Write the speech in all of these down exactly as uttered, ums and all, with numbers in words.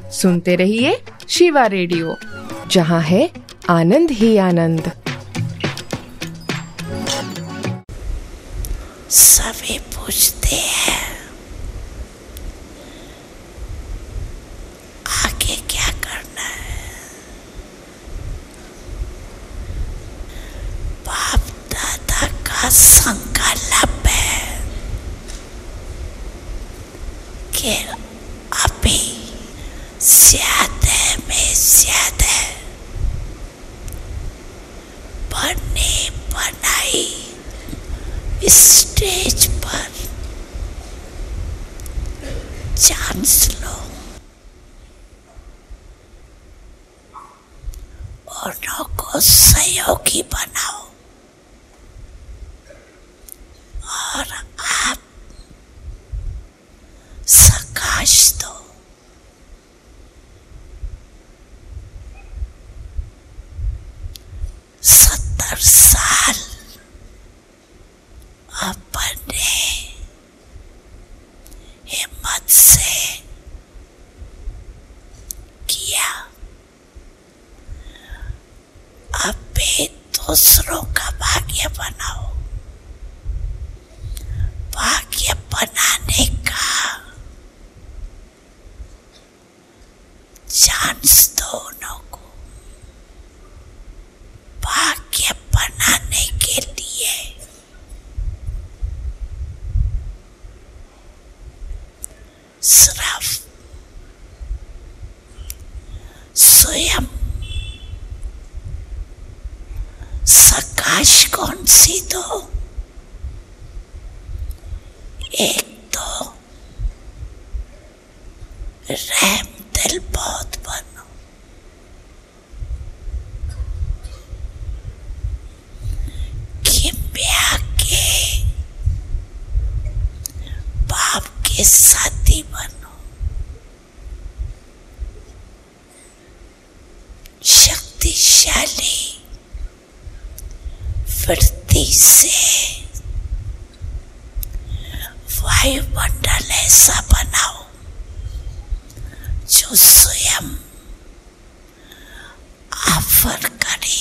सुनते रहिए शिवा रेडियो, जहाँ है आनंद ही आनंद। सभी पूछते हैं आगे क्या करना है। बाप दादा का संकल्प है कि अभी ज्यादा में ज्यादा बने बनाई स्टेज पर चांस लो और लोगों को सहयोगी बनाओ और आप सकाश दो। सत्तर साल अपने हिम्मत से किया, अब भी दूसरों का भाग्य बनाओ। भाग्य बनाने का चांस दो उन्हों को। भाग्य बनाने के लिए सिर्फ स्वयं सकाश कौन सी दो। एक तो रहम दिल बहुत बनो। किम्या के बाप के साथी बनो। शक्तिशाली वृत्ति से वायुमंडल ऐसा बनाओ जो स्वयं ऑफर करे।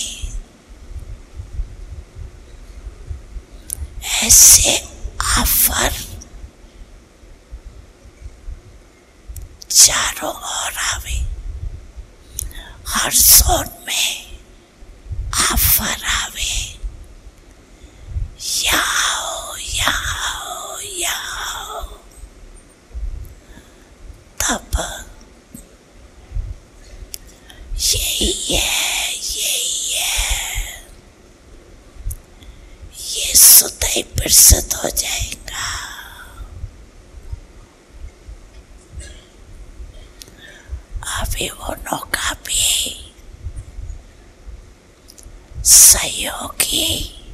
ऐसे ऑफर चारों ओर आवे। हर जोन में ऑफर आवे। याओ याओ याओ, तब यही है यही है, ये स्वतः प्रसिद्ध हो जाएगा। अभी उन्हों का भी सहयोगी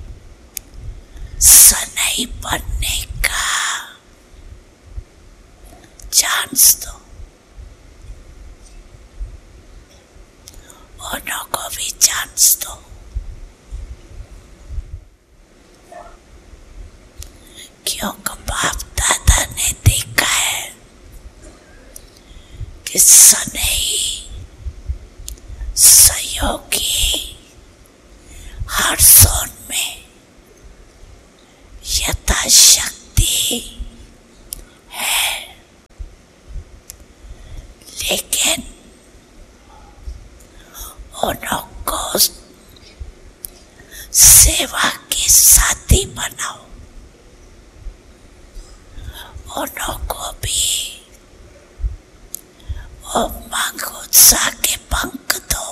सनई बनने का चांस दो। उन्हों को भी चांस दो। क्योंकि बाप दादा ने देखा है कि सनई सहयोगी हर जोन में यथाशक्ति है, लेकिन उन्हों को सेवा के साथी बनाओ। उन्हों को भी उमंग उत्साह के पंख दो।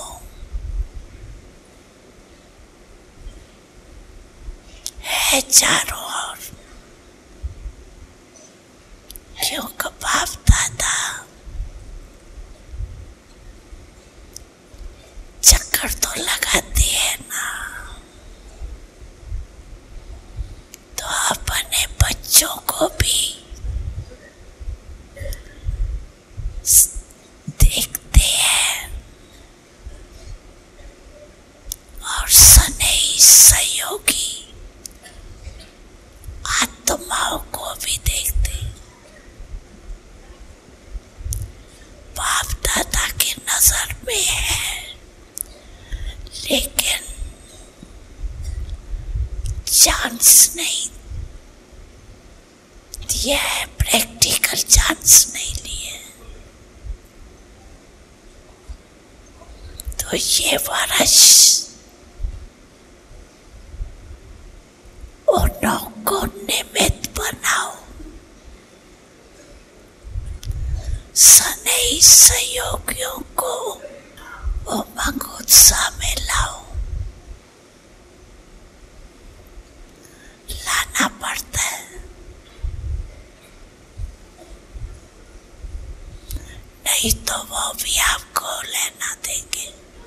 है चारों ओर, क्योंकि बाप दादा चक्कर तो लगाते हैं ना, तो अपने बच्चों को भी देखते हैं और सनई सहयोगी में है, लेकिन चांस नहीं दिया है, प्रैक्टिकल चांस नहीं लिए, तो ये वर्ष उन्हों को निमित्त बनाओ, सनई सहयोगियों को उमंग उत्साह में लाओ। लाना पड़ता है, नहीं तो वो भी आपको लेना देंगे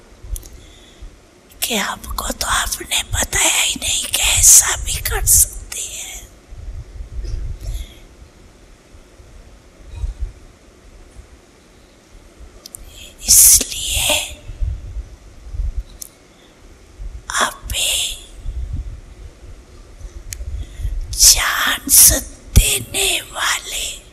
कि हमको तो आपने बताया ही नहीं कि ऐसा भी कर सकती है। इसलिए अभी चांस देने वाले